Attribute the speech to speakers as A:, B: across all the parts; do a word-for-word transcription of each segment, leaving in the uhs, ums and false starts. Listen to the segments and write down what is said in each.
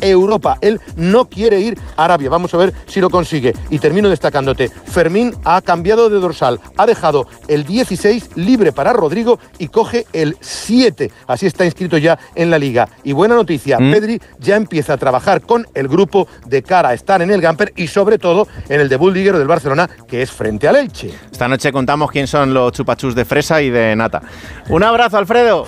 A: Europa. Él no quiere ir a Arabia. Vamos a ver si lo consigue. Y termino destacándote. Fermín ha cambiado de dorsal. Ha dejado el dieciséis libre para Rodrigo y coge el siete. Así está inscrito ya en la Liga. Y buena noticia, ¿Mm? Pedri ya empieza a trabajar con el grupo de cara a estar en el Gamper y sobre todo en el debut liguero del Barcelona, que es frente al Elche.
B: Esta noche contamos quién son los chupachus de fresa y de nata. Un abrazo, Alfredo.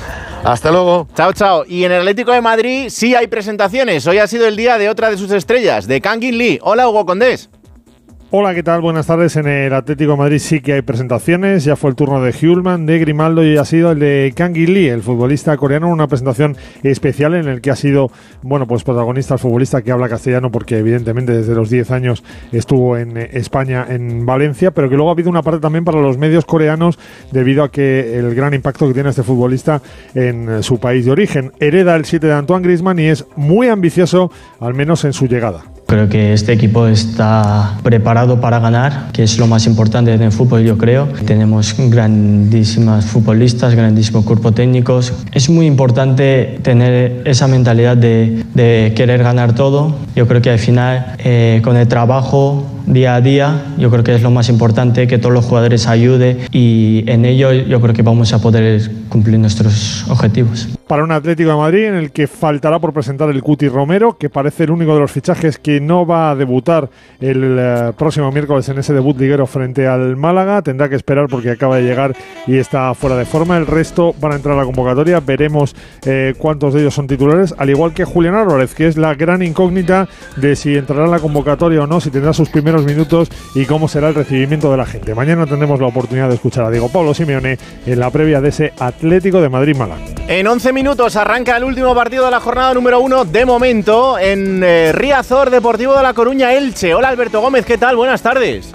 A: Hasta luego.
B: Chao, chao. Y en el Atlético de Madrid sí hay presentaciones. Hoy ha sido el día de otra de sus estrellas, de Kangin Lee. Hola, Hugo Condés.
C: Hola, ¿qué tal? Buenas tardes. En el Atlético de Madrid sí que hay presentaciones. Ya fue el turno de Hjulmand, de Grimaldo y ha sido el de Kangin Lee, el futbolista coreano, una presentación especial en el que ha sido, bueno, pues protagonista el futbolista que habla castellano porque evidentemente desde los diez años estuvo en España, en Valencia, pero que luego ha habido una parte también para los medios coreanos debido a que el gran impacto que tiene este futbolista en su país de origen. Hereda el siete de Antoine Griezmann y es muy ambicioso, al menos en su llegada.
D: Creo que este equipo está preparado para ganar, que es lo más importante en el fútbol, yo creo. Tenemos grandísimas futbolistas, grandísimos cuerpos técnicos. Es muy importante tener esa mentalidad de, de querer ganar todo. Yo creo que al final, eh, con el trabajo día a día, yo creo que es lo más importante, que todos los jugadores ayuden y en ello yo creo que vamos a poder cumplir nuestros objetivos.
C: Para un Atlético de Madrid en el que faltará por presentar el Cuti Romero, que parece el único de los fichajes que no va a debutar el uh, próximo miércoles en ese debut liguero frente al Málaga. Tendrá que esperar porque acaba de llegar y está fuera de forma. El resto van a entrar a la convocatoria. Veremos eh, cuántos de ellos son titulares, al igual que Julián Álvarez, que es la gran incógnita de si entrará en la convocatoria o no, si tendrá sus primeros minutos y cómo será el recibimiento de la gente. Mañana tendremos la oportunidad de escuchar a Diego Pablo Simeone en la previa de ese Atlético de Madrid-Málaga.
B: En once minutos arranca el último partido de la jornada número uno de momento en eh, Riazor, Deportivo de La Coruña, Elche. Hola, Alberto Gómez, ¿qué tal? Buenas tardes.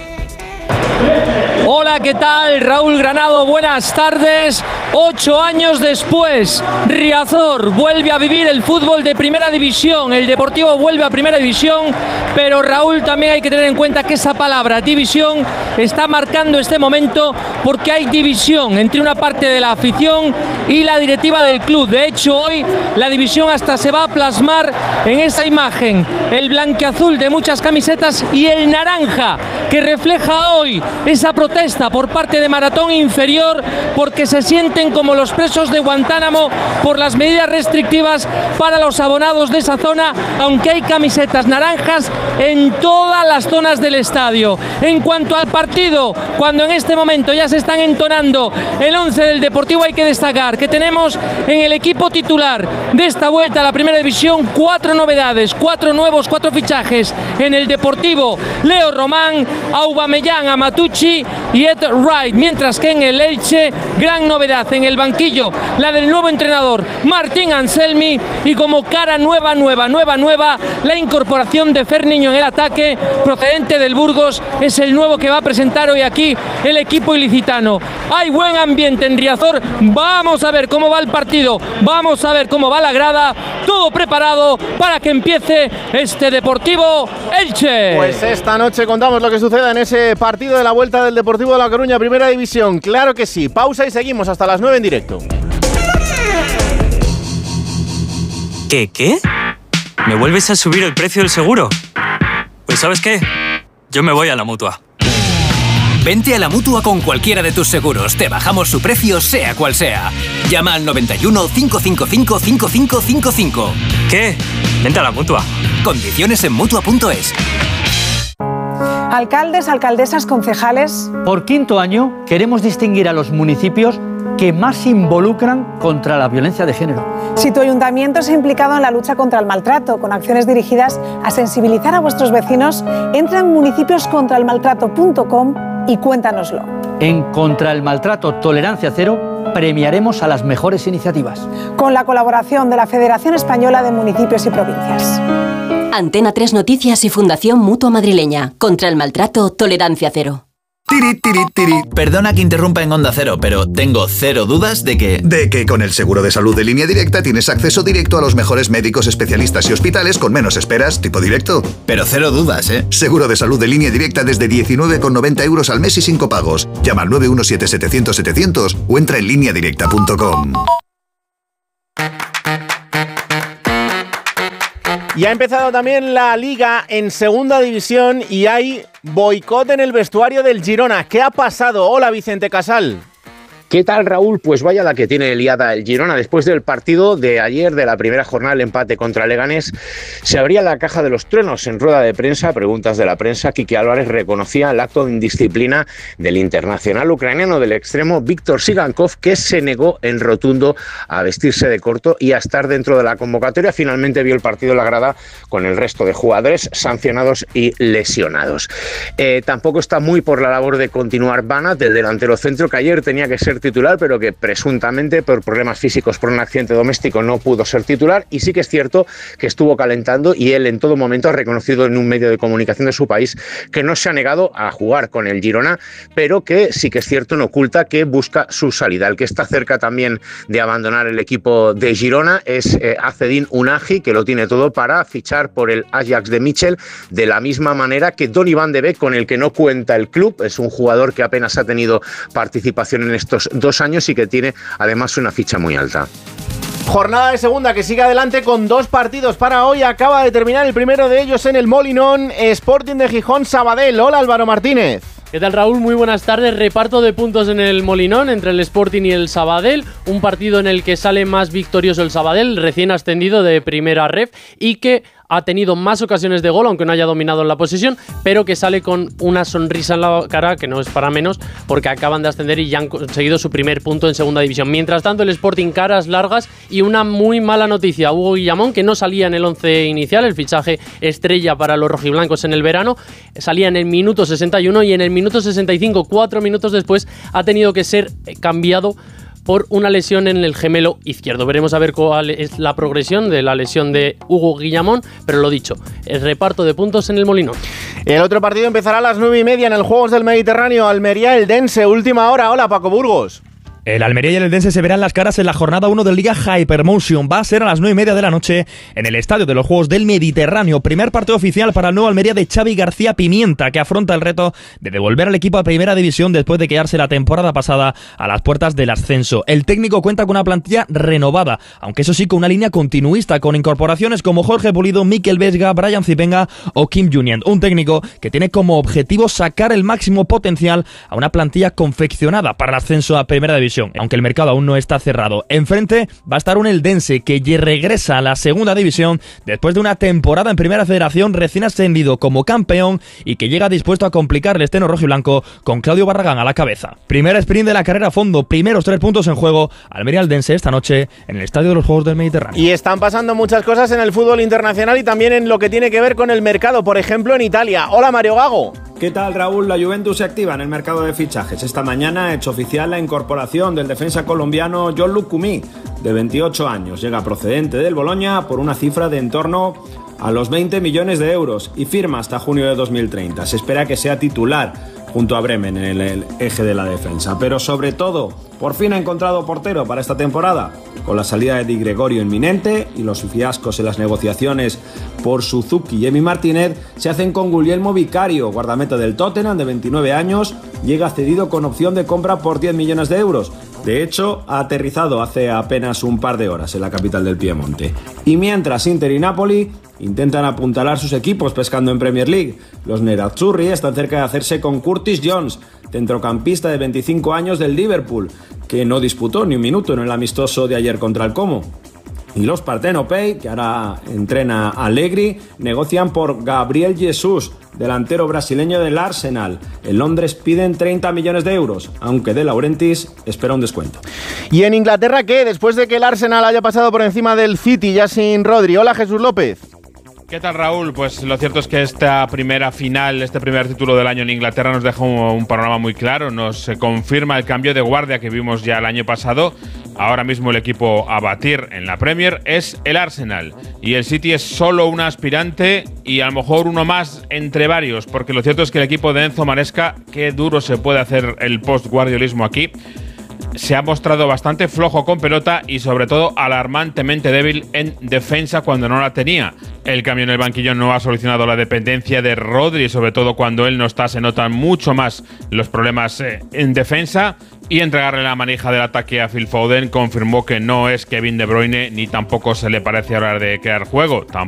E: Hola, ¿qué tal? Raúl Granado, buenas tardes. Ocho años después, Riazor vuelve a vivir el fútbol de primera división. El Deportivo vuelve a primera división, pero Raúl, también hay que tener en cuenta que esa palabra división está marcando este momento porque hay división entre una parte de la afición y la directiva del club. De hecho, hoy la división hasta se va a plasmar en esa imagen. El blanqueazul de muchas camisetas y el naranja que refleja hoy esa protesta por parte de Maratón Inferior porque se sienten como los presos de Guantánamo por las medidas restrictivas para los abonados de esa zona, aunque hay camisetas naranjas en todas las zonas del estadio. En cuanto al partido, cuando en este momento ya se están entonando el once del Deportivo, hay que destacar que tenemos en el equipo titular de esta vuelta a la primera división cuatro novedades, cuatro nuevos, cuatro fichajes en el Deportivo: Leo Román, Aubameyang, Amatucci y Ed Wright, mientras que en el Elche, gran novedad en el banquillo, la del nuevo entrenador Martín Anselmi, y como cara nueva, nueva, nueva, nueva, la incorporación de Ferniño en el ataque, procedente del Burgos, es el nuevo que va a presentar hoy aquí el equipo ilicitano. Hay buen ambiente en Riazor, vamos a ver cómo va el partido, vamos a ver cómo va la grada, todo preparado para que empiece este Deportivo Elche.
B: Pues esta noche contamos lo que suceda en ese partido de la vuelta del Deportivo de La Coruña, primera división. Claro que sí. Pausa y seguimos hasta las nueve en directo.
F: ¿Qué, qué? ¿Me vuelves a subir el precio del seguro? Pues ¿sabes qué? Yo me voy a la Mutua.
G: Vente a la Mutua con cualquiera de tus seguros. Te bajamos su precio, sea cual sea. Llama al noventa y uno, cinco cinco cinco, cinco cinco cinco cinco.
F: ¿Qué? Vente a la Mutua.
G: Condiciones en Mutua punto es.
H: Alcaldes, alcaldesas, concejales.
I: Por quinto año queremos distinguir a los municipios que más se involucran contra la violencia de género.
H: Si tu ayuntamiento se ha implicado en la lucha contra el maltrato con acciones dirigidas a sensibilizar a vuestros vecinos, entra en municipios contra el maltrato punto com y cuéntanoslo.
I: En Contra el Maltrato Tolerancia Cero premiaremos a las mejores iniciativas.
H: Con la colaboración de la Federación Española de Municipios y Provincias.
J: Antena tres Noticias y Fundación Mutua Madrileña. Contra el maltrato, tolerancia cero.
K: Tiri, tiri, tiri. Perdona que interrumpa en Onda Cero, pero tengo cero dudas de que... De que con el seguro de salud de Línea Directa tienes acceso directo a los mejores médicos, especialistas y hospitales con menos esperas, tipo directo. Pero cero dudas, ¿eh? Seguro de salud de Línea Directa desde diecinueve con noventa euros al mes y sin copagos. Llama al nueve uno siete, setecientos, setecientos o entra en línea directa punto com.
B: Y ha empezado también la Liga en segunda división y hay boicot en el vestuario del Girona. ¿Qué ha pasado? Hola, Vicente Casal.
L: ¿Qué tal, Raúl? Pues vaya la que tiene liada el Girona. Después del partido de ayer, de la primera jornada, el empate contra Leganés, se abría la caja de los truenos. En rueda de prensa, preguntas de la prensa, Quique Álvarez reconocía el acto de indisciplina del internacional ucraniano del extremo Víctor Sigankov, que se negó en rotundo a vestirse de corto y a estar dentro de la convocatoria. Finalmente vio el partido en la grada con el resto de jugadores sancionados y lesionados. Eh, tampoco está muy por la labor de continuar Banat, del delantero centro, que ayer tenía que ser titular, pero que presuntamente por problemas físicos, por un accidente doméstico, no pudo ser titular. Y sí que es cierto que estuvo calentando y él en todo momento ha reconocido en un medio de comunicación de su país que no se ha negado a jugar con el Girona, pero que sí que es cierto, no oculta que busca su salida. El que está cerca también de abandonar el equipo de Girona es eh, Azedin Unagi, que lo tiene todo para fichar por el Ajax de Michel, de la misma manera que Donny van de Beek, con el que no cuenta el club. Es un jugador que apenas ha tenido participación en estos dos años y que tiene además una ficha muy alta.
B: Jornada de segunda que sigue adelante con dos partidos para hoy. Acaba de terminar el primero de ellos en el Molinón, Sporting de Gijón Sabadell. Hola, Álvaro Martínez.
M: ¿Qué tal, Raúl? Muy buenas tardes. Reparto de puntos en el Molinón entre el Sporting y el Sabadell. Un partido en el que sale más victorioso el Sabadell, recién ascendido de primera ref, y que ha tenido más ocasiones de gol, aunque no haya dominado en la posesión, pero que sale con una sonrisa en la cara, que no es para menos, porque acaban de ascender y ya han conseguido su primer punto en segunda división. Mientras tanto, el Sporting caras largas y una muy mala noticia. Hugo Guillamón, que no salía en el once inicial, el fichaje estrella para los rojiblancos en el verano, salía en el minuto sesenta y uno y en el minuto sesenta y cinco, cuatro minutos después, ha tenido que ser cambiado por una lesión en el gemelo izquierdo. Veremos a ver cuál es la progresión de la lesión de Hugo Guillamón, pero lo dicho, el reparto de puntos en el Molinón.
B: El otro partido empezará a las nueve y media en el Juegos del Mediterráneo, Almería-Eldense, última hora. Hola, Paco Burgos.
N: El Almería y el Eldense se verán las caras en la jornada uno de Liga Hypermotion. Va a ser a las nueve y media de la noche en el Estadio de los Juegos del Mediterráneo. Primer partido oficial para el nuevo Almería de Xavi García Pimienta, que afronta el reto de devolver al equipo a Primera División después de quedarse la temporada pasada a las puertas del ascenso. El técnico cuenta con una plantilla renovada, aunque eso sí con una línea continuista, con incorporaciones como Jorge Pulido, Mikel Vesga, Brian Zipenga o Kim Junien. Un técnico que tiene como objetivo sacar el máximo potencial a una plantilla confeccionada para el ascenso a Primera División, aunque el mercado aún no está cerrado. Enfrente va a estar un Eldense que regresa a la segunda división después de una temporada en Primera Federación, recién ascendido como campeón y que llega dispuesto a complicar el esteno rojiblanco con Claudio Barragán a la cabeza. Primer sprint de la carrera a fondo, primeros tres puntos en juego. Almería-Eldense esta noche en el Estadio de los Juegos del Mediterráneo.
B: Y están pasando muchas cosas en el fútbol internacional y también en lo que tiene que ver con el mercado, por ejemplo en Italia. Hola, Mario Gago.
O: ¿Qué tal, Raúl? La Juventus se activa en el mercado de fichajes. Esta mañana ha hecho oficial la incorporación del defensa colombiano Gianluca Cumí, de veintiocho años. Llega procedente del Bologna por una cifra de en torno a los veinte millones de euros y firma hasta junio de dos mil treinta. Se espera que sea titular junto a Bremen en el, el eje de la defensa. Pero sobre todo, por fin ha encontrado portero para esta temporada. Con la salida de Di Gregorio inminente y los fiascos en las negociaciones por Suzuki y Emi Martínez, se hacen con Guglielmo Vicario, guardameta del Tottenham de veintinueve años, llega cedido con opción de compra por diez millones de euros. De hecho, ha aterrizado hace apenas un par de horas en la capital del Piemonte. Y mientras Inter y Napoli intentan apuntalar sus equipos pescando en Premier League, los nerazzurri están cerca de hacerse con Curtis Jones, centrocampista de veinticinco años del Liverpool, que no disputó ni un minuto en el amistoso de ayer contra el Como. Y los Partenopei, que ahora entrena Allegri, negocian por Gabriel Jesus, delantero brasileño del Arsenal. En Londres piden treinta millones de euros, aunque De Laurentiis espera un descuento.
B: ¿Y en Inglaterra qué? Después de que el Arsenal haya pasado por encima del City ya sin Rodri. Hola, Jesús López.
P: ¿Qué tal, Raúl? Pues lo cierto es que esta primera final, este primer título del año en Inglaterra nos deja un, un panorama muy claro. Nos confirma el cambio de guardia que vimos ya el año pasado. Ahora mismo el equipo a batir en la Premier es el Arsenal. Y el City es solo un aspirante y a lo mejor uno más entre varios. Porque lo cierto es que el equipo de Enzo Maresca, qué duro se puede hacer el post-guardiolismo aquí, se ha mostrado bastante flojo con pelota y sobre todo alarmantemente débil en defensa cuando no la tenía. El cambio en el banquillo no ha solucionado la dependencia de Rodri, sobre todo cuando él no está, se notan mucho más los problemas eh, en defensa. Y entregarle la manija del ataque a Phil Foden confirmó que no es Kevin De Bruyne ni tampoco se le parece ahora de crear juego. Tampoco